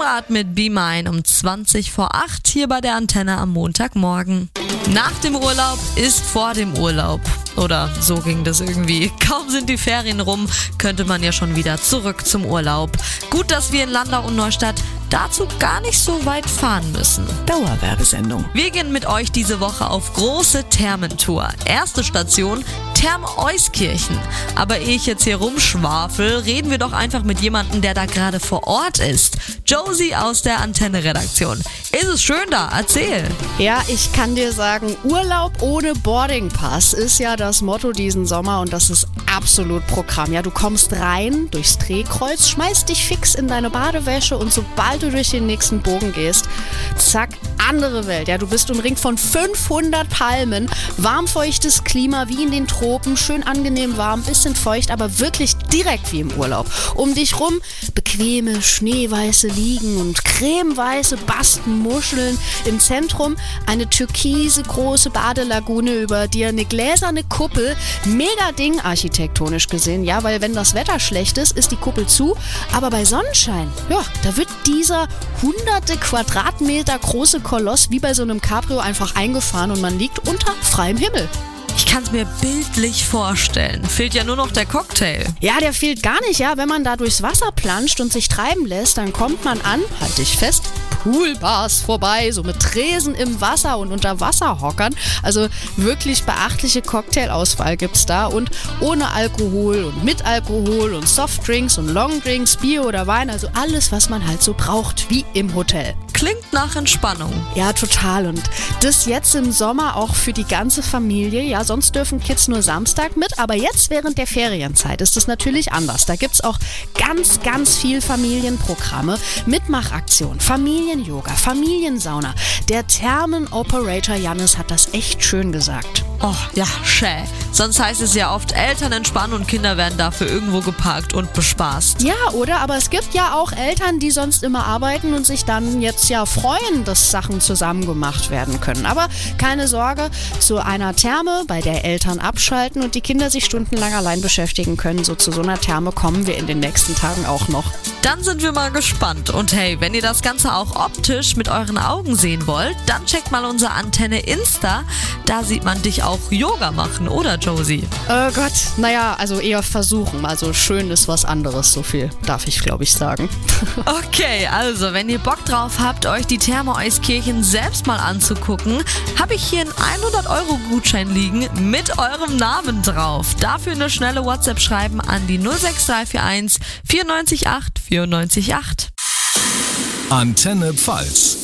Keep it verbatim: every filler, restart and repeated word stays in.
Konrad mit Be Mine um zwanzig vor acht hier bei der Antenne am Montagmorgen. Nach dem Urlaub ist vor dem Urlaub. Oder so ging das irgendwie. Kaum sind die Ferien rum, könnte man ja schon wieder zurück zum Urlaub. Gut, dass wir in Landau und Neustadt dazu gar nicht so weit fahren müssen. Dauerwerbesendung. Wir gehen mit euch diese Woche auf große Thermentour. Erste Station Therme Euskirchen. Aber ehe ich jetzt hier rumschwafel, reden wir doch einfach mit jemandem, der da gerade vor Ort ist. Josie aus der Antenne-Redaktion. Ist es schön da? Erzähl. Ja, ich kann dir sagen, Urlaub ohne Boardingpass ist ja das Motto diesen Sommer und das ist absolut Programm. Ja, du kommst rein durchs Drehkreuz, schmeißt dich fix in deine Badewäsche und sobald du durch den nächsten Bogen gehst, zack, andere Welt. Ja, du bist umringt von fünfhundert Palmen, warmfeuchtes Klima wie in den Tropen, schön angenehm warm, bisschen feucht, aber wirklich direkt wie im Urlaub. Um dich rum bequeme, schneeweiße Liegen und cremeweiße Bastenmuscheln. Im Zentrum eine türkise große Badelagune, über dir eine gläserne Kuppel. Mega Ding architektonisch gesehen, ja, weil wenn das Wetter schlecht ist, ist die Kuppel zu, aber bei Sonnenschein, ja, da wird dieser hunderte Quadratmeter große Koloss wie bei so einem Cabrio einfach eingefahren und man liegt unter freiem Himmel. Ich kann es mir bildlich vorstellen. Fehlt ja nur noch der Cocktail. Ja, der fehlt gar nicht, ja. Wenn man da durchs Wasser planscht und sich treiben lässt, dann kommt man an, halt dich fest, Poolbars vorbei, so mit Tresen im Wasser und Unterwasserhockern. Also wirklich beachtliche Cocktailauswahl gibt's da und ohne Alkohol und mit Alkohol und Softdrinks und Longdrinks, Bier oder Wein, also alles, was man halt so braucht, wie im Hotel. Klingt nach Entspannung. Ja, total. Und das jetzt im Sommer auch für die ganze Familie. Ja, sonst dürfen Kids nur Samstag mit, aber jetzt während der Ferienzeit ist es natürlich anders. Da gibt's auch ganz, ganz viel Familienprogramme, Mitmachaktionen, Familien-Yoga, Familiensauna. Der Thermen-Operator Jannis hat das echt schön gesagt. Oh, ja, schä. Sonst heißt es ja oft, Eltern entspannen und Kinder werden dafür irgendwo geparkt und bespaßt. Ja, oder? Aber es gibt ja auch Eltern, die sonst immer arbeiten und sich dann jetzt ja freuen, dass Sachen zusammen gemacht werden können. Aber keine Sorge, zu einer Therme, bei der Eltern abschalten und die Kinder sich stundenlang allein beschäftigen können, so zu so einer Therme kommen wir in den nächsten Tagen auch noch. Dann sind wir mal gespannt. Und hey, wenn ihr das Ganze auch optisch mit euren Augen sehen wollt, dann checkt mal unsere Antenne Insta. Da sieht man dich auch Yoga machen, oder Josie? Oh Gott, naja, also eher versuchen. Also schön ist was anderes, so viel darf ich, glaube ich, sagen. Okay, also wenn ihr Bock drauf habt, euch die Therme Euskirchen selbst mal anzugucken, habe ich hier einen hundert Euro Gutschein liegen mit eurem Namen drauf. Dafür eine schnelle WhatsApp schreiben an die null sechs drei vier eins vier neun acht vier neun acht. Antenne Pfalz.